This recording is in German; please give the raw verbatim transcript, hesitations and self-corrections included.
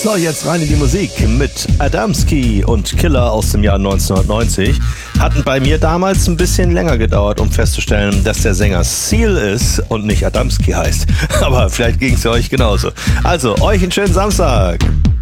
So, jetzt rein in die Musik mit Adamski und Killer aus dem Jahr neunzehnhundertneunzig. Hatten bei mir damals ein bisschen länger gedauert, um festzustellen, dass der Sänger Seal ist und nicht Adamski heißt. Aber vielleicht ging es ja euch genauso. Also, euch einen schönen Samstag.